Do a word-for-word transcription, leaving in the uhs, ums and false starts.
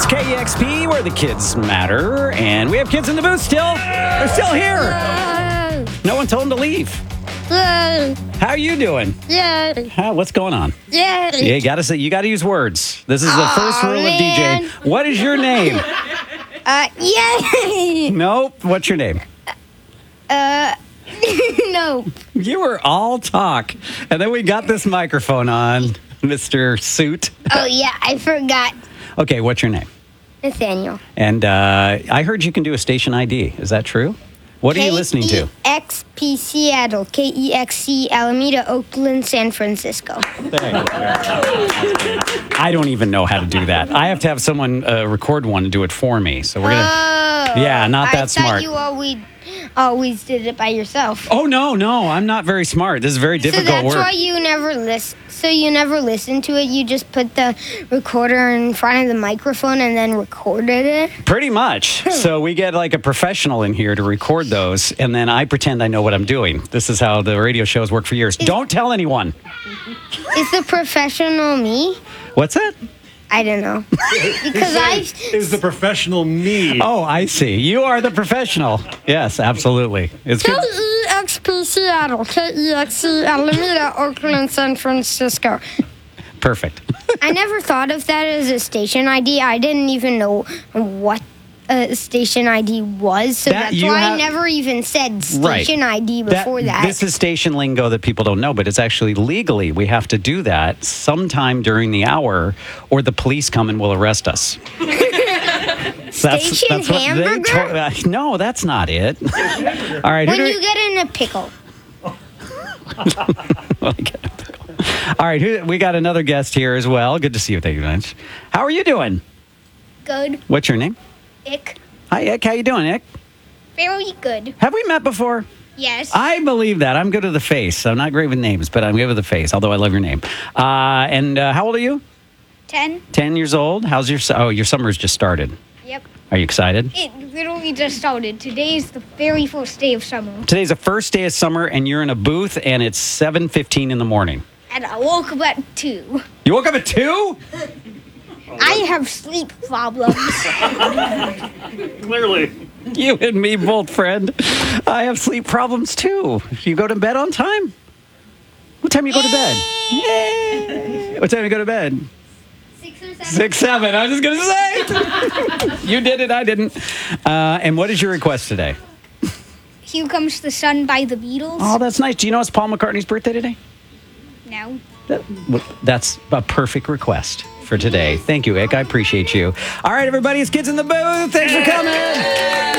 It's K E X P, where the kids matter. And we have kids in the booth still. They're still here. No one told them to leave. How are you doing? Yeah. How, what's going on? Yeah. Yeah, you gotta say, you gotta use words. This is the Aw, first rule man. of D J. What is your name? Uh, yeah. Nope. What's your name? Uh, no. You were all talk. And then we got this microphone on, Mister Suit. Oh, yeah, I forgot. Okay, what's your name? Nathaniel. And uh, I heard you can do a station I D. Is that true? What are you listening to? K E X P Seattle, K E X C Alameda, Oakland, San Francisco. I don't even know how to do that. I have to have someone uh, record one and do it for me. So we're gonna. Oh. Yeah, not that I smart. thought you always, always did it by yourself. Oh no, no, I'm not very smart. This is very difficult so that's work. why you never listen. So you never listen to it. You just put the recorder in front of the microphone and then recorded it. Pretty much. So we get like a professional in here to record those, and then I pretend I know what I'm doing. This is how the radio shows work for years. Don't tell anyone. Is the professional me? What's that? I don't know. Because I. Is the professional me? Oh, I see. You are the professional. Yes, absolutely. It's K good. E X P Seattle, K E X C Alameda, Oakland, San Francisco. Perfect. I never thought of that as a station I D. I didn't even know what a station I D was, so That that's you why have- I never even said Right. station I D before that. This is station lingo that people don't know, but it's actually legally we have to do that sometime during the hour, or the police come and will arrest us. Station what they hamburger? to- uh, no, that's not it. All right. who when do you we- get in a pickle. All right, who, we got another guest here as well. Good to see you. Thank you very much. How are you doing? Good. What's your name? Ick. Hi, Ick. How you doing, Ick? Very good. Have we met before? Yes. I believe that. I'm good with the face. I'm not great with names, but I'm good with the face, although I love your name. Uh, and uh, how old are you? Ten. ten years old. How's your... su- Oh, your summer's just started. Yep. Are you excited? It literally just started. Today is the very first day of summer. Today's the first day of summer, and you're in a booth, and it's seven fifteen in the morning. And I woke up at two. You woke up at two? I have sleep problems. Clearly. You and me both, friend. I have sleep problems, too. You go to bed on time? What time you go to bed? Yay! What time you go to bed? Six or seven. Six, seven. I was just going to say. You did it. I didn't. Uh, and what is your request today? Here Comes the Sun by the Beatles. Oh, that's nice. Do you know it's Paul McCartney's birthday today? No. That, well, that's a perfect request for today. Thank you, Ick. I appreciate you. All right, everybody. It's Kids in the Booth. Thanks for coming.